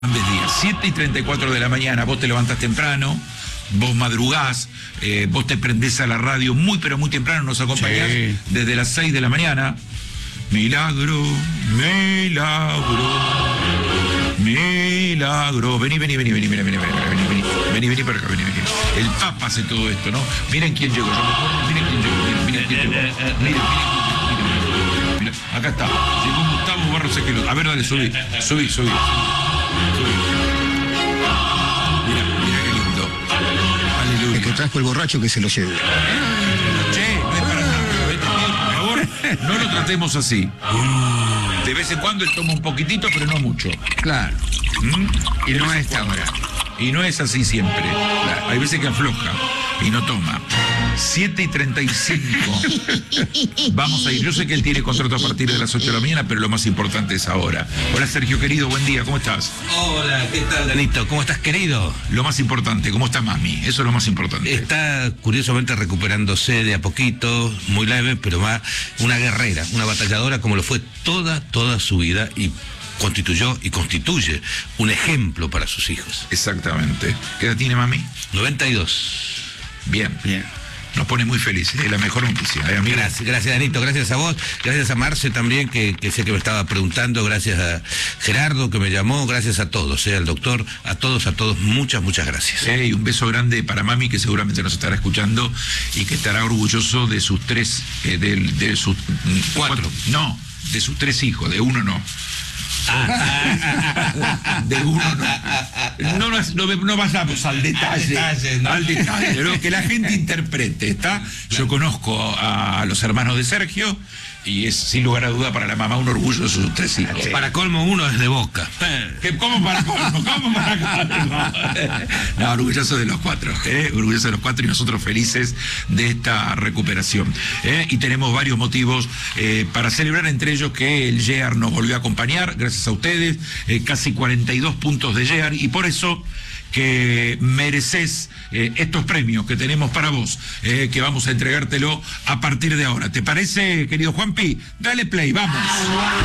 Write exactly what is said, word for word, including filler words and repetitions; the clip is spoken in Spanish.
Días, siete y treinta y cuatro de la mañana, vos te levantás temprano, vos madrugás, eh, vos te prendés a la radio muy pero muy temprano, nos acompañás sí. desde las seis de la mañana. Milagro, milagro, milagro. Vení, vení, vení, vení, vení, vení, vení, vení, vení, vení, vení para acá, vení, vení. El Papa hace todo esto, ¿no? Miren quién llegó, yo me acuerdo, miren quién llegó, miren, miren quién llegó, miren, miren, miren, miren, miren, acá está, llegó Gustavo Barros Esqueloto. A ver, dale, subí, subí, subí. Mira, mira qué lindo. Aleluya. El que trajo el borracho que se lo lleve. Che, no es para tanto. Por favor, no lo tratemos así. De vez en cuando él toma un poquitito, pero no mucho. Claro. ¿Mm? Y no a esta hora. Y no es así siempre. Claro. Hay veces que afloja y no toma. siete y treinta y cinco. Vamos a ir. Yo sé que él tiene contrato a partir de las ocho de la mañana, pero lo más importante es ahora. Hola, Sergio, querido, buen día, ¿cómo estás? Hola, ¿qué tal, Danito? ¿Cómo estás, querido? Lo más importante, ¿cómo está mami? Eso es lo más importante. Está curiosamente recuperándose de a poquito, muy leve, pero va una guerrera, una batalladora como lo fue toda, toda su vida y constituyó y constituye un ejemplo para sus hijos. Exactamente. ¿Qué edad tiene mami? noventa y dos. Bien, bien. Nos pone muy felices, es la mejor noticia. ¿eh, gracias, gracias, Danito, gracias a vos, gracias a Marce también, que, que sé que me estaba preguntando, gracias a Gerardo que me llamó, gracias a todos, eh, al doctor, a todos, a todos, muchas, muchas gracias. Eh, y un beso grande para mami, que seguramente nos estará escuchando y que estará orgulloso de sus tres, eh, de, de sus cuatro, cuatro, no, de sus tres hijos, de uno no. Ah, de uno no. No, no, no vayamos al detalle, detalle ¿no? al detalle, ¿no? Que la gente interprete, ¿está? Claro. Yo conozco a los hermanos de Sergio y es sin lugar a duda para la mamá un orgullo de sus tres hijos. Para colmo uno es de Boca. ¿Qué, ¿Cómo para colmo? ¿Cómo para colmo? No, orgulloso de los cuatro, ¿eh? Orgulloso de los cuatro y nosotros felices de esta recuperación. ¿eh? Y tenemos varios motivos eh, para celebrar, entre ellos que el G E A R nos volvió a acompañar, gracias a ustedes, eh, casi cuarenta y dos puntos de G E A R, y por eso que mereces eh, estos premios que tenemos para vos, eh, que vamos a entregártelo a partir de ahora. ¿Te parece, querido Juanpi? Dale play, vamos.